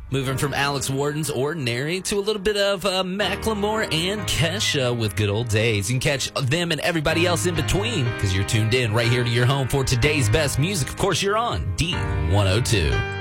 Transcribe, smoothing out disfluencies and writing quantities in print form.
Moving from Alex Warden's Ordinary to a little bit of Macklemore and Kesha with Good Old Days. You can catch them and everybody else in between because you're tuned in right here to your home for today's best music. Of course, you're on D102.